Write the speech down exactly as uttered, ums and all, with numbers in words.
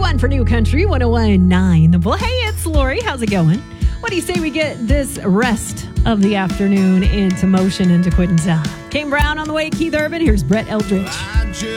one for New Country, one oh one point nine. Well, hey, it's Lori. How's it going? What do you say we get this rest of the afternoon into motion into Quitting Town? Kane Brown on the way, Keith Urban. Here's Brett Eldridge.